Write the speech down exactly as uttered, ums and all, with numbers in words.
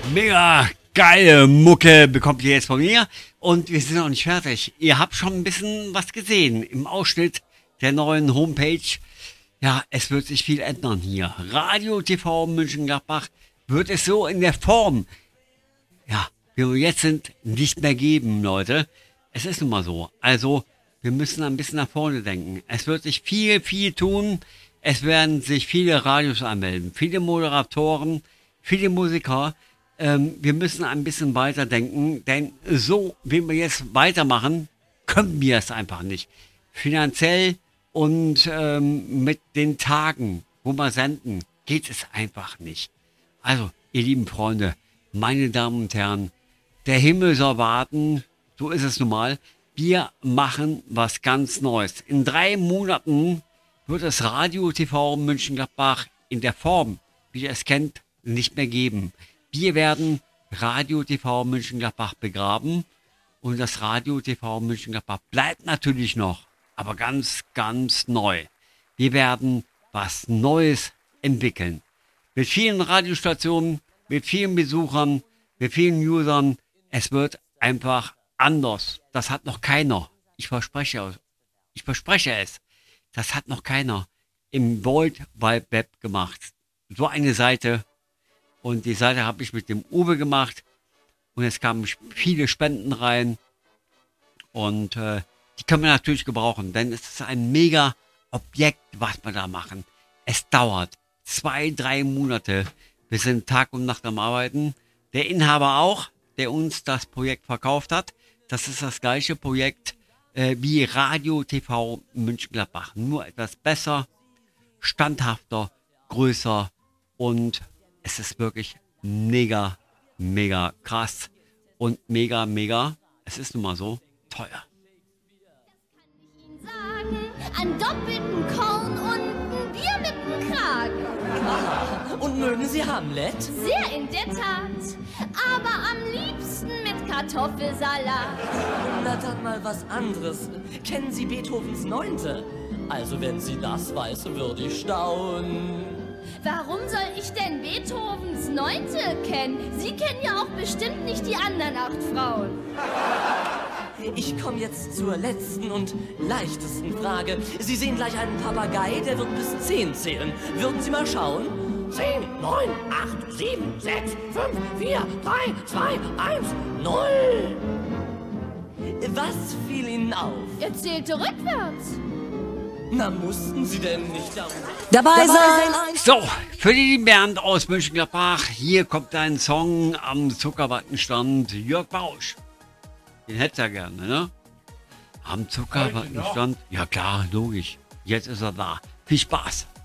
Mega geile Mucke bekommt ihr jetzt von mir. Und wir sind noch nicht fertig. Ihr habt schon ein bisschen was gesehen im Ausschnitt der neuen Homepage. Ja, es wird sich viel ändern hier. Radio T V Mönchengladbach wird es so in der Form, ja, wie wir jetzt sind, nicht mehr geben, Leute. Es ist nun mal so. Also, wir müssen ein bisschen nach vorne denken. Es wird sich viel, viel tun. Es werden sich viele Radios anmelden, viele Moderatoren, viele Musiker. Ähm, wir müssen ein bisschen weiter denken, denn so, wie wir jetzt weitermachen, können wir es einfach nicht. Finanziell und ähm, mit den Tagen, wo wir senden, geht es einfach nicht. Also, ihr lieben Freunde, meine Damen und Herren, der Himmel soll warten, so ist es nun mal. Wir machen was ganz Neues. In drei Monaten wird es Radio T V Mönchengladbach in der Form, wie ihr es kennt, nicht mehr geben. Wir werden Radio T V Mönchengladbach begraben und das Radio T V Mönchengladbach bleibt natürlich noch, aber ganz, ganz neu. Wir werden was Neues entwickeln. Mit vielen Radiostationen, mit vielen Besuchern, mit vielen Usern. Es wird einfach anders. Das hat noch keiner. Ich verspreche, ich verspreche es. Das hat noch keiner im World Wide Web gemacht. So eine Seite. Und die Seite habe ich mit dem Uwe gemacht. Und es kamen viele Spenden rein. Und äh, die können wir natürlich gebrauchen. Denn es ist ein mega Objekt, was wir da machen. Es dauert zwei, drei Monate. Wir sind Tag und Nacht am Arbeiten. Der Inhaber auch, der uns das Projekt verkauft hat. Das ist das gleiche Projekt äh, wie Radio T V Mönchengladbach. Nur etwas besser, standhafter, größer und es ist wirklich mega, mega krass und mega, mega, es ist nun mal so, teuer. Einen doppelten Korn und ein Bier mit dem Kragen. Ah, und mögen Sie Hamlet? Sehr in der Tat, aber am liebsten mit Kartoffelsalat. Na dann mal was anderes. Kennen Sie Beethovens Neunte? Also wenn Sie das weiß, würde ich staunen. Warum soll ich denn Beethovens Neunte kennen? Sie kennen ja auch bestimmt nicht die anderen acht Frauen. Ich komme jetzt zur letzten und leichtesten Frage. Sie sehen gleich einen Papagei, der wird bis zehn zählen. Würden Sie mal schauen? zehn, neun, acht, sieben, sechs, fünf, vier, drei, zwei, eins, null. Was fiel Ihnen auf? Er zählte rückwärts. Na, mussten Sie denn nicht da dabei sein? So, für die lieben Bernd aus Mönchengladbach, hier kommt ein Song am Zuckerwattenstand Jörg Bausch. Den hätte er gerne, ne? Am Zuckerwattenstand? Ja klar, logisch. Jetzt ist er da. Viel Spaß.